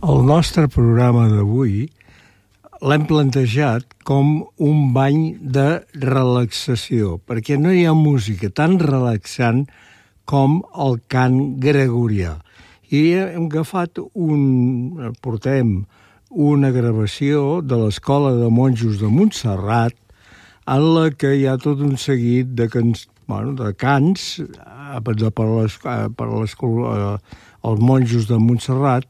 El nostre programa d'avui l'hem plantejat com un bany de relaxació, perquè no hi ha música tan relaxant com el cant gregorià. I hem agafat portem una gravació de l'Escola de Monjos de Montserrat en la que hi ha tot un seguit de cants per els monjos de Montserrat,